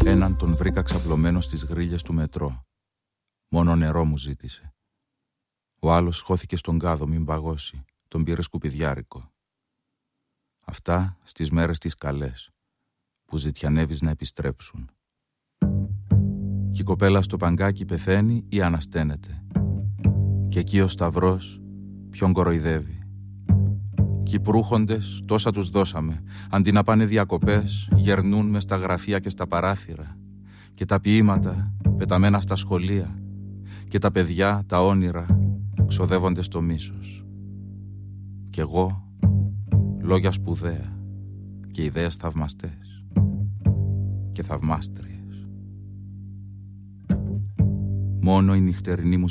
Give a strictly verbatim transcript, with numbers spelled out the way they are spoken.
Έναν τον βρήκα ξαπλωμένο στις γρίλες του μετρό. Μόνο νερό μου ζήτησε. Ο άλλος χώθηκε στον κάδο μην παγώσει. Τον πήρε σκουπιδιάρικο. Αυτά στις μέρες τις καλές, που ζητιανεύεις να επιστρέψουν. Κι η κοπέλα στο παγκάκι πεθαίνει ή ανασταίνεται. Και εκεί ο σταυρός ποιον κοροϊδεύει. Κι οι προύχοντες τόσα τους δώσαμε. Αντί να πάνε διακοπές, γερνούν μες στα γραφεία και στα παράθυρα. Και τα ποίηματα πεταμένα στα σχολεία. Και τα παιδιά, τα όνειρα, ξοδεύονται στο μίσος. Κι εγώ, λόγια σπουδαία και ιδέες θαυμαστές και θαυμάστριες. Μόνο η νυχτερινή μου